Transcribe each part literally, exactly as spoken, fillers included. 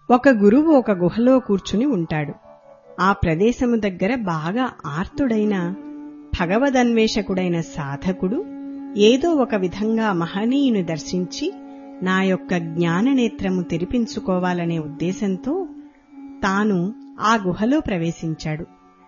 ఒక గురువు ఒక గుహలో కూర్చుని ఉంటాడు. ఆ ప్రదేశము దగ్గర బాగా ఆర్తుడైన భగవదన్వేషకుడైన సాధకుడు ఏదో ఒక విధంగా మహనీయుని దర్శించి నా యొక్క జ్ఞాననేత్రము తెరిపించుకోవాలనే ఉద్దేశంతో తాను ఆ గుహలో ప్రవేశించాడు.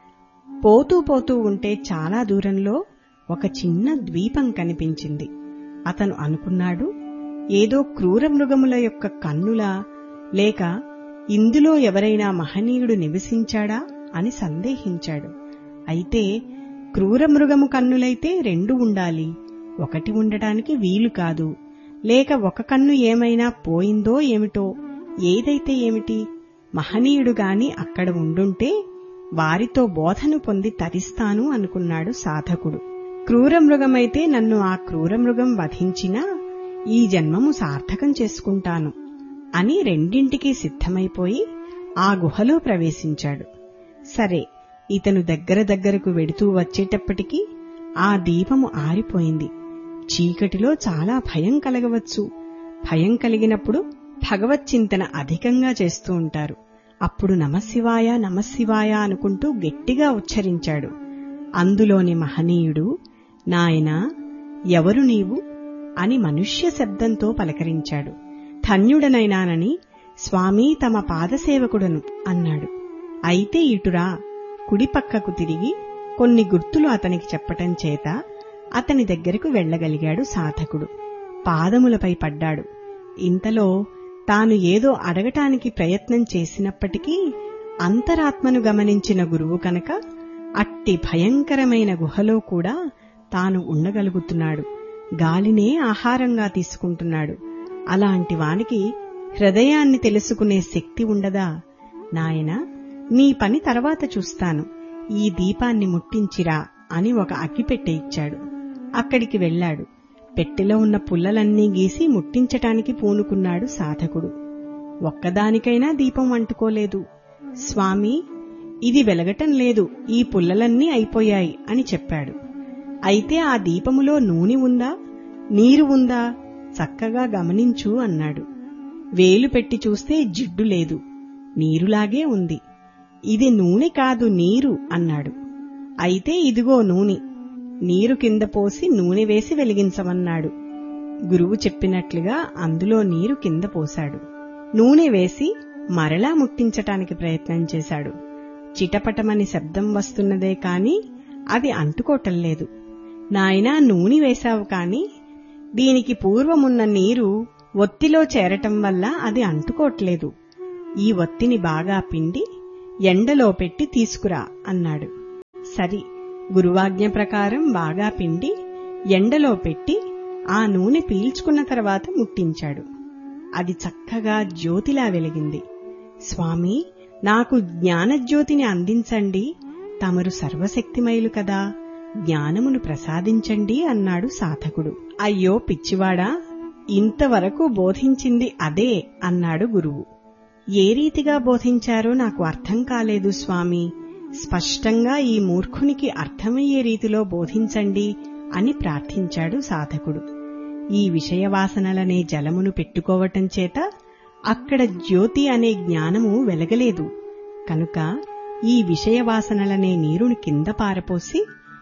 పోతూ పోతూ ఉంటే చాలా దూరంలో ఒక చిన్న ద్వీపం కనిపించింది. అతను అనుకున్నాడు, ఏదో క్రూర మృగముల యొక్క కన్నులా లేక ఇందులో ఎవరైనా మహనీయుడు నివసించాడా అని సందేహించాడు. అయితే క్రూర మృగము కన్నులైతే రెండు ఉండాలి, ఒకటి ఉండటానికి వీలు కాదు. లేక ఒక కన్ను ఏమైనా పోయిందో ఏమిటో, ఏదైతే ఏమిటి, మహనీయుడుగాని అక్కడ ఉండుంటే వారితో బోధను పొంది తరిస్తాను అనుకున్నాడు సాధకుడు. క్రూరమృగమైతే నన్ను ఆ క్రూరమృగం వధించినా ఈ జన్మము సార్థకం చేసుకుంటాను అని రెండింటికీ సిద్ధమైపోయి ఆ గుహలో ప్రవేశించాడు. సరే, ఇతను దగ్గర దగ్గరకు వెడుతూ వచ్చేటప్పటికీ ఆ దీపము ఆరిపోయింది. చీకటిలో చాలా భయం కలగవచ్చు. భయం కలిగినప్పుడు భగవచ్చింతన అధికంగా చేస్తూ ఉంటారు. అప్పుడు నమశివాయ నమశివాయ అనుకుంటూ గట్టిగా ఉచ్చరించాడు. అందులోని మహనీయుడు, నాయనా, ఎవరు నీవు అని మనుష్య శబ్దంతో పలకరించాడు. ధన్యుడనైనానని స్వామీ తమ పాదసేవకుడను అన్నాడు. అయితే ఇటురా, కుడిపక్కకు తిరిగి కొన్ని గుర్తులు అతనికి చెప్పటం చేత అతని దగ్గరకు వెళ్లగలిగాడు సాధకుడు. పాదములపై పడ్డాడు. ఇంతలో తాను ఏదో అడగటానికి ప్రయత్నం చేసినప్పటికీ అంతరాత్మను గమనించిన గురువు కనుక అట్టి భయంకరమైన గుహలో కూడా తాను ఉండగలుగుతున్నాడు. గాలినే ఆహారంగా తీసుకుంటున్నాడు. అలాంటి వానికి హృదయాన్ని తెలుసుకునే శక్తి ఉండదా? నాయనా, నీ పని తర్వాత చూస్తాను, ఈ దీపాన్ని ముట్టించిరా అని ఒక అగ్గిపెట్టె ఇచ్చాడు. అక్కడికి వెళ్లాడు. పెట్టెలో ఉన్న పుల్లలన్నీ గీసి ముట్టించటానికి పూనుకున్నాడు సాధకుడు. ఒక్కదానికైనా దీపం అంటుకోలేదు. స్వామీ, ఇది వెలగటం లేదు, ఈ పుల్లలన్నీ అయిపోయాయి అని చెప్పాడు. అయితే ఆ దీపములో నూనె ఉందా, నీరు ఉందా, చక్కగా గమనించు అన్నాడు. వేలు పెట్టి చూస్తే జిడ్డు లేదు, నీరులాగే ఉంది. ఇది నూనె కాదు, నీరు అన్నాడు. అయితే ఇదిగో నూనె, నీరు కింద పోసి నూనె వేసి వెలిగించమన్నాడు. గురువు చెప్పినట్లుగా అందులో నీరు కింద పోశాడు. నూనె వేసి మరలా ముట్టించటానికి ప్రయత్నం చేశాడు. చిటపటమని శబ్దం వస్తున్నదే కాని అది అంటుకోవటం లేదు. నాయనా, నూనె వేశావు కాని దీనికి పూర్వమున్న నీరు ఒత్తిలో చేరటం వల్ల అది అంటుకోవట్లేదు. ఈ ఒత్తిని బాగా పిండి ఎండలో పెట్టి తీసుకురా అన్నాడు. సరి, గురువాజ్ఞ ప్రకారం బాగా పిండి ఎండలో పెట్టి ఆ నూనె పీల్చుకున్న తర్వాత ముట్టించాడు. అది చక్కగా జ్యోతిలా వెలిగింది. స్వామీ, నాకు జ్ఞానజ్యోతిని అందించండి, తమరు సర్వశక్తిమయులు కదా, జ్ఞానమును ప్రసాదించండి అన్నాడు సాధకుడు. అయ్యో పిచ్చివాడా, ఇంతవరకు బోధించింది అదే అన్నాడు గురువు. ఏ రీతిగా బోధించారో నాకు అర్థం కాలేదు స్వామీ, స్పష్టంగా ఈ మూర్ఖునికి అర్థమయ్యే రీతిలో బోధించండి అని ప్రార్థించాడు సాధకుడు. ఈ విషయవాసనలనే జలమును పెట్టుకోవటం చేత అక్కడ జ్యోతి అనే జ్ఞానము వెలగలేదు. కనుక ఈ విషయవాసనలనే నీరుని కింద పారపోసి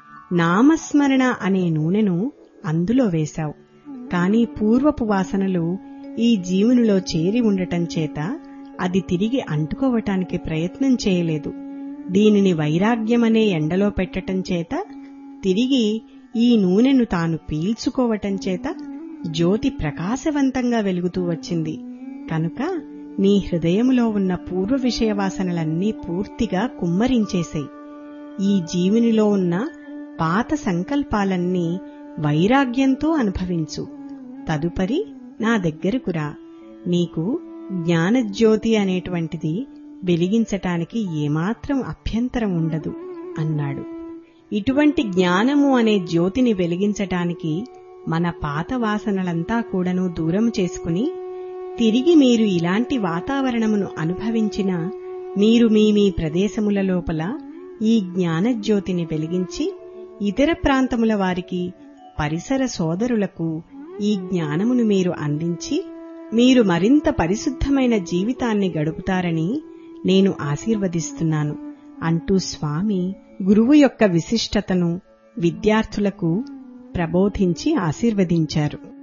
నామస్మరణ అనే నూనెను అందులో వేశావు. కాని పూర్వపు వాసనలు ఈ జీవునిలో చేరి ఉండటం చేత అది తిరిగి అంటుకోవటానికి ప్రయత్నం చేయలేదు. దీనిని వైరాగ్యమనే ఎండలో పెట్టటం చేత తిరిగి ఈ నూనెను తాను పీల్చుకోవటం చేత జ్యోతి ప్రకాశవంతంగా వెలుగుతూ వచ్చింది. కనుక నీ హృదయములో ఉన్న పూర్వ విషయవాసనలన్నీ పూర్తిగా కుమ్మరించేశాయి. ఈ జీవునిలో ఉన్న పాత సంకల్పాలన్నీ వైరాగ్యంతో అనుభవించు. తదుపరి నా దగ్గరకు రా, నీకు జ్ఞానజ్యోతి అనేటువంటిది వెలిగించటానికి ఏమాత్రం అభ్యంతరం ఉండదు అన్నాడు. ఇటువంటి జ్ఞానము అనే జ్యోతిని వెలిగించటానికి మన పాత వాసనలంతా కూడాను దూరం చేసుకుని తిరిగి మీరు ఇలాంటి వాతావరణమును అనుభవించిన మీరు మీ మీ ప్రదేశముల లోపల ఈ జ్ఞానజ్యోతిని వెలిగించి ఇతర ప్రాంతముల వారికి, పరిసర సోదరులకు ఈ జ్ఞానమును మీరు అందించి మీరు మరింత పరిశుద్ధమైన జీవితాన్ని గడుపుతారని నేను ఆశీర్వదిస్తున్నాను అంటూ స్వామి గురువు యొక్క విశిష్టతను విద్యార్థులకు ప్రబోధించి ఆశీర్వదించారు.